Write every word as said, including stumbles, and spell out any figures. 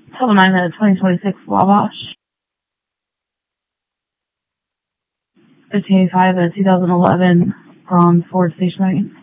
Total nine minutes, twenty twenty-six Wabash. fifteen eighty-five, a two thousand eleven Bronze Ford Station Wagon.